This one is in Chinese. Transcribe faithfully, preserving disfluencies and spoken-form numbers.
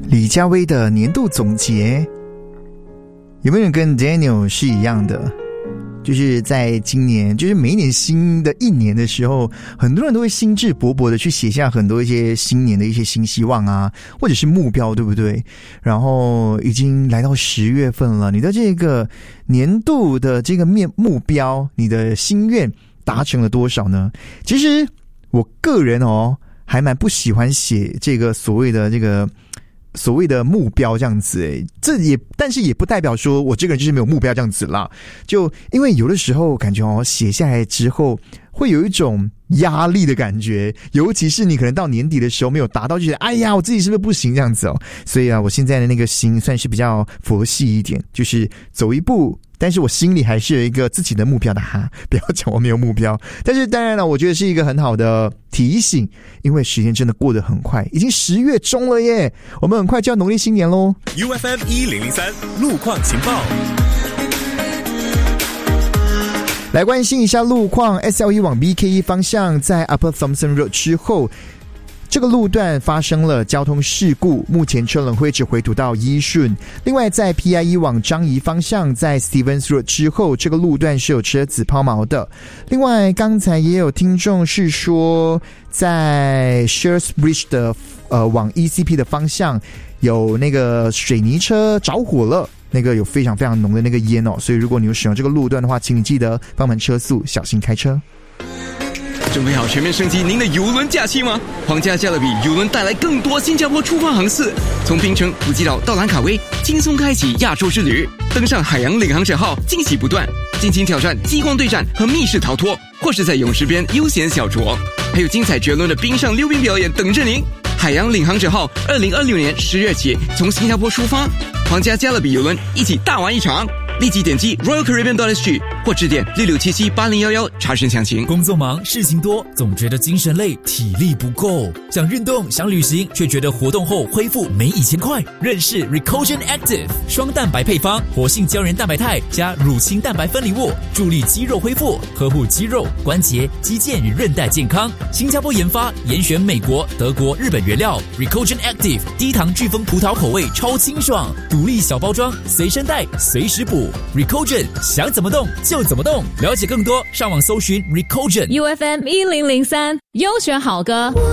李佳薇的年度总结，有没有人跟 Daniel 是一样的？就是在今年，就是每一年新的一年的时候，很多人都会兴致勃勃的去写下很多一些新年的一些新希望啊，或者是目标，对不对？然后已经来到十月份了，你的这个年度的这个面目标，你的心愿达成了多少呢？其实我个人哦，还蛮不喜欢写这个所谓的这个。所谓的目标这样子，诶，这也但是也不代表说我这个人就是没有目标这样子啦。就因为有的时候感觉哦，写下来之后会有一种压力的感觉，尤其是你可能到年底的时候没有达到，就觉得哎呀，我自己是不是不行这样子哦？所以啊，我现在的那个心算是比较佛系一点，就是走一步。但是我心里还是有一个自己的目标的哈，不要讲我没有目标。但是当然了，我觉得是一个很好的提醒，因为时间真的过得很快，已经十月中了耶，我们很快就要农历新年咯。 U F M 一零零三路况情报， 来关心一下路况。 S L 一 往 B K 一 方向在 Upper Thomson Road 之后，这个路段发生了交通事故，目前车轮会只回堵到一顺。另外在 P I 一 往樟宜方向在 Stevens Road 之后，这个路段是有车子抛锚的。另外刚才也有听众是说在 Shears Bridge 的呃往 E C P 的方向有那个水泥车着火了，那个有非常非常浓的那个烟哦，所以如果你有使用这个路段的话，请你记得放慢车速，小心开车。 准备好全面升级您的邮轮假期吗？皇家加勒比邮轮带来更多新加坡出发航次，从槟城、普吉岛到兰卡威，轻松开启亚洲之旅。登上海洋领航者号，惊喜不断，尽情挑战激光对战和密室逃脱，或是在泳池边悠闲小酌，还有精彩绝伦的冰上溜冰表演等着您。海洋领航者号二零二六年十月起从新加坡出发，皇家加勒比邮轮一起大玩一场。立即点击 royal caribbean dot s g 或致电六六七七八零一一查询详情。 工作忙，事情多，总觉得精神累，体力不够，想运动，想旅行，却觉得活动后恢复没以前快。认识 Recogen Active 双蛋白配方，活性胶原蛋白肽加乳清蛋白分离物，助力肌肉恢复，呵护肌肉、关节、肌腱与韧带健康。新加坡研发，严选美国、德国、日本原料。Recogen Active 低糖巨峰葡萄口味，超清爽，独立小包装，随身带，随时补。Recogen 想怎么动就怎么动，了解更多上网搜寻 Recogen。 U F M 一零零三优选好歌。